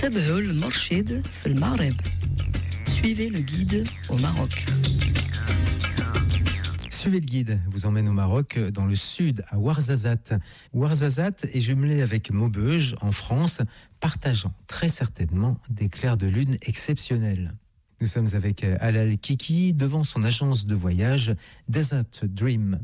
تابعوا المرشد في المغرب. Suivez le guide au Maroc. Suivez le guide, vous emmène au Maroc, dans le sud, à Ouarzazate. Ouarzazate est jumelé avec Maubeuge, en France, partageant très certainement des clairs de lune exceptionnels. Nous sommes avec Alal Kiki, devant son agence de voyage Desert Dream.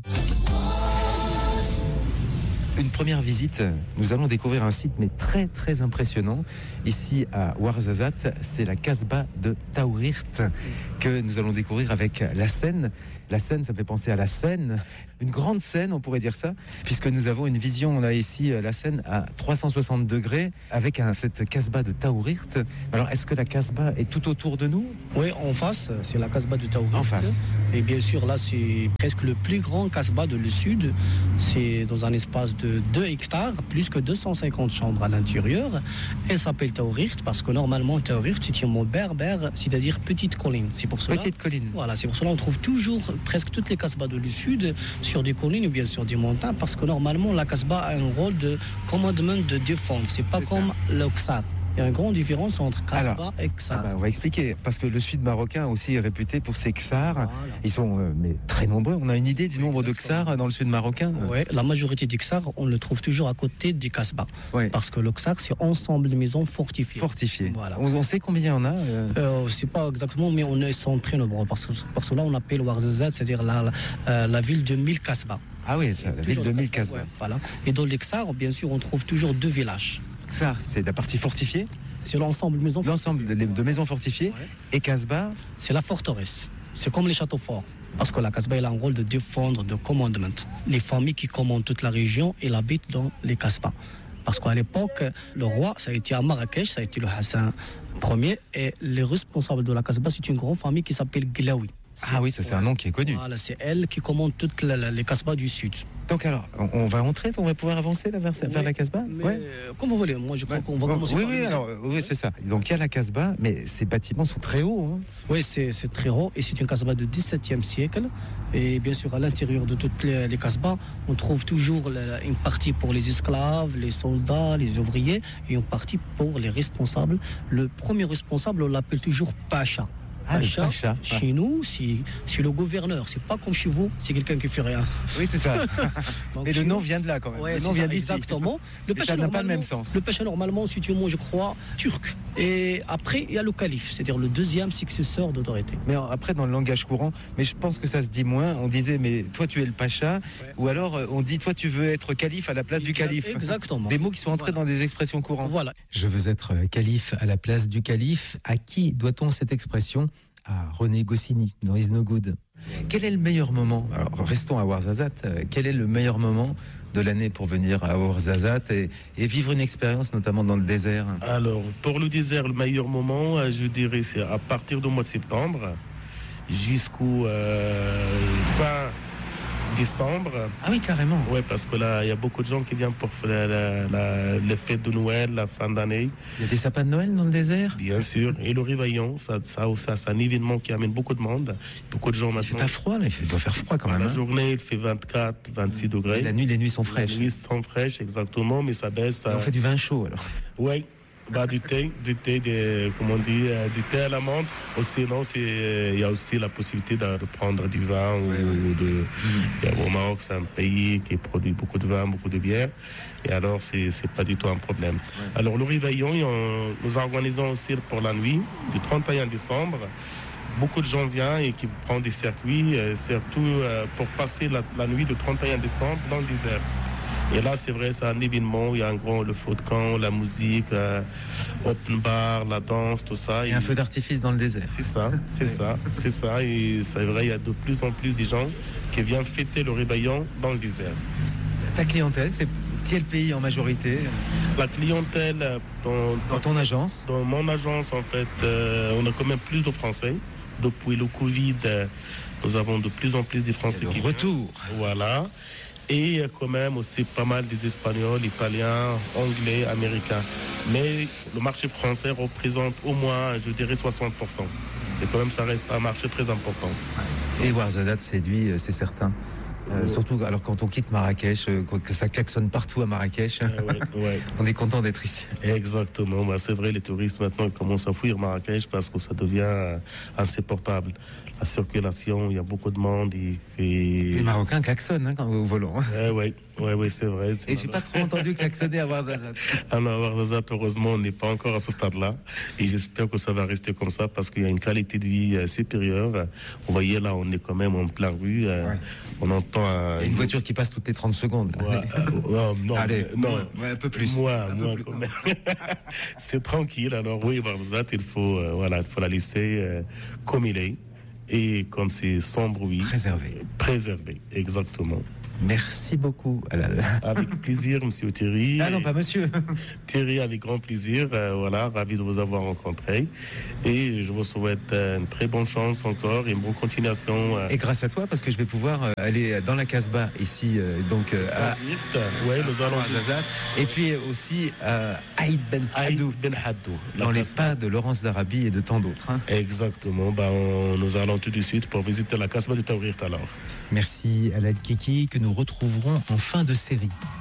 Une première visite, nous allons découvrir un site mais très très impressionnant. Ici à Ouarzazate, c'est la Casbah de Taourirt que nous allons découvrir avec la Seine. La Seine, ça me fait penser à la Seine, une grande Seine, on pourrait dire ça, puisque nous avons une vision, on a ici la Seine à 360 degrés avec cette Casbah de Taourirt. Alors, est-ce que la Casbah est tout autour de nous ? Oui, en face, c'est la Casbah de Taourirt. En face. Et bien sûr, là, c'est presque le plus grand Casbah de le sud. C'est dans un espace de 2 hectares, plus que 250 chambres à l'intérieur. Elle s'appelle Taourirt parce que normalement, Taourirt, c'est un mot berbère, c'est-à-dire petite colline. C'est pour cela. Petite colline. Voilà, c'est pour cela qu'on trouve toujours presque toutes les Casbahs de le sud sur des collines ou bien sur des montagnes, parce que normalement, la Casbah a un rôle de commandement de défendre. C'est pas comme le Ksar. Il y a une grande différence entre Casbah et Ksar. On va expliquer, parce que le sud marocain aussi est réputé pour ses Ksars. Voilà. Ils sont mais très nombreux. On a une idée du nombre de Ksars dans le sud marocain ? Oui, la majorité des Ksars, on le trouve toujours à côté des Casbahs. Ouais. Parce que le Ksar, c'est ensemble de maisons fortifiées. Fortifiées. Voilà. On sait combien il y en a Je ne sais pas exactement, mais ils sont très nombreux. Parce que là, on appelle Ouarzazate, c'est-à-dire la ville de 1000 Casbahs. Ah oui, c'est la ville de 1000 Casbahs. Ouais, voilà. Et dans les Ksars, bien sûr, on trouve toujours 2 villages. Ksar, c'est la partie fortifiée ? C'est l'ensemble de maisons fortifiées. L'ensemble de maisons fortifiées. Ouais. Et Casbah ? C'est la forteresse. C'est comme les châteaux forts. Parce que la Casbah, elle a un rôle de défendre, de commandement. Les familles qui commandent toute la région, elles habitent dans les Casbahs. Parce qu'à l'époque, le roi, ça a été à Marrakech, ça a été le Hassan Ier. Et les responsables de la Casbah, c'est une grande famille qui s'appelle Glaoui. Ah oui, ça c'est un nom qui est connu. Voilà, c'est elle qui commande toutes les Casbahs du sud. Donc alors, on va entrer, on va pouvoir avancer là, vers la Casbah ? Comme vous voulez, moi je crois qu'on va commencer par les maisons. Oui, c'est ça. Donc il y a la Casbah, mais ces bâtiments sont très hauts. Hein. Oui, c'est très haut et c'est une Casbah du XVIIe siècle. Et bien sûr, à l'intérieur de toutes les Casbahs, on trouve toujours une partie pour les esclaves, les soldats, les ouvriers et une partie pour les responsables. Le premier responsable, on l'appelle toujours Pacha. Pacha, chez nous, c'est le gouverneur. C'est pas comme chez vous, c'est quelqu'un qui fait rien. Oui, c'est ça. Donc, et le nom vient de là quand même. Ouais, le nom vient d'ici. Exactement. Le Pacha n'a pas le même sens. Le Pacha, normalement, c'est un mot, je crois, turc. Et après, il y a le calife, c'est-à-dire le deuxième successeur d'autorité. Mais après, dans le langage courant, mais je pense que ça se dit moins. On disait, mais toi, tu es le Pacha. Ouais. Ou alors, on dit, toi, tu veux être calife à la place du calife. Exactement. Des mots qui sont entrés dans des expressions courantes. Voilà. Je veux être calife à la place du calife. À qui doit-on cette expression ? À René Goscinny, dans Is No Good. Quel est le meilleur moment ? Alors, restons à Ouarzazate. Quel est le meilleur moment de l'année pour venir à Ouarzazate et vivre une expérience, notamment dans le désert ? Alors, pour le désert, le meilleur moment, je dirais, c'est à partir du mois de septembre jusqu'au fin décembre. Ah oui, carrément. Oui, parce que là, il y a beaucoup de gens qui viennent pour faire les fêtes de Noël, la fin d'année. Il y a des sapins de Noël dans le désert ? Bien sûr. Et le réveillon, ça c'est un événement qui amène beaucoup de monde. Beaucoup de gens maintenant. C'est pas froid, là. Il doit faire froid quand même. La journée, il fait 24, 26 degrés. Et la nuit, les nuits sont fraîches. Les nuits sont fraîches, exactement, mais ça baisse. On fait du vin chaud, alors. Oui. Du thé, comment on dit, du thé à la menthe. Sinon, il y a aussi la possibilité de prendre du vin. Au Maroc, c'est un pays qui produit beaucoup de vin, beaucoup de bière. Et alors, c'est pas du tout un problème. Ouais. Alors, le réveillon, nous organisons aussi pour la nuit, du 31 décembre. Beaucoup de gens viennent et qui prennent des circuits, surtout pour passer la nuit du 31 décembre dans le désert. Et là, c'est vrai, c'est un événement. Il y a le feu de camp, la musique, open bar, la danse, tout ça. Et un feu d'artifice dans le désert. C'est ça. Et c'est vrai, il y a de plus en plus de gens qui viennent fêter le réveillon dans le désert. Ta clientèle, c'est quel pays en majorité ? La clientèle dans ton agence ? Dans mon agence, en fait, on a quand même plus de Français. Depuis le Covid, nous avons de plus en plus de Français qui retour. Voilà. Et quand même aussi pas mal des Espagnols, Italiens, Anglais, Américains. Mais le marché français représente au moins, je dirais, 60%. C'est quand même, ça reste un marché très important. Et Ouarzazate séduit, c'est certain. Surtout alors quand on quitte Marrakech, que ça klaxonne partout à Marrakech. Ouais. On est content d'être ici. Exactement. Bah, c'est vrai, les touristes maintenant ils commencent à fuir Marrakech parce que ça devient insupportable. La circulation, il y a beaucoup de monde. Les Marocains klaxonnent au volant. Oui, c'est vrai. Et j'ai pas trop entendu klaxonner à Ouarzazate. Alors, à Ouarzazate, heureusement, on n'est pas encore à ce stade-là. Et j'espère que ça va rester comme ça parce qu'il y a une qualité de vie supérieure. Vous voyez, là, on est quand même en plein rue. On entend une voiture qui passe toutes les 30 secondes. Non, allez, un peu plus. Moi, quand même. C'est tranquille. Alors, oui, Ouarzazate, il faut la laisser comme il est. Et comme c'est sans bruit. Préservé, exactement. Merci beaucoup, Alal. Avec plaisir, monsieur Thierry. Ah non, pas monsieur. Thierry, avec grand plaisir. Ravi de vous avoir rencontré. Et je vous souhaite une très bonne chance encore et une bonne continuation. Et grâce à toi, parce que je vais pouvoir aller dans la Casbah, ici, donc à nous allons à Ouarzazate. Et puis aussi à Aïd Ben Haddou. Dans les pas de Laurence d'Arabie et de tant d'autres. Exactement. Nous allons tout de suite pour visiter la Casbah de Taourir alors. Merci Alal Kiki, que nous retrouverons en fin de série.